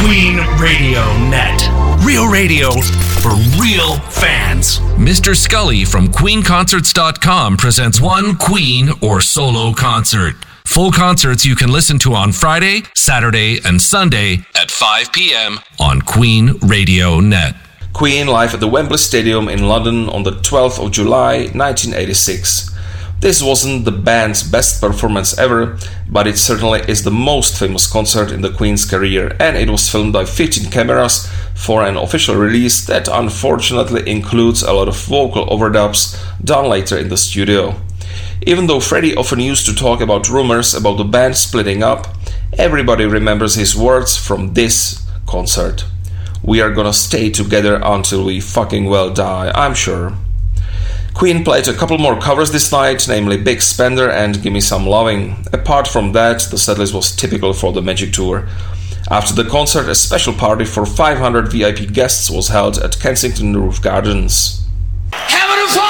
Queen Radio Net. Real radio for real fans. Mr. Scully from QueenConcerts.com presents one Queen or solo concert. Full concerts you can listen to on Friday, Saturday, and Sunday at 5 p.m. on Queen Radio Net. Queen live at the Wembley Stadium in London on the 12th of July 1986. This wasn't the band's best performance ever, but it certainly is the most famous concert in the Queen's career, and it was filmed by 15 cameras for an official release that unfortunately includes a lot of vocal overdubs done later in the studio. Even though Freddie often used to talk about rumors about the band splitting up, everybody remembers his words from this concert. "We are gonna stay together until we fucking well die, I'm sure." Queen played a couple more covers this night, namely Big Spender and Gimme Some Loving'. Apart from that, the setlist was typical for the Magic Tour. After the concert, a special party for 500 VIP guests was held at Kensington Roof Gardens.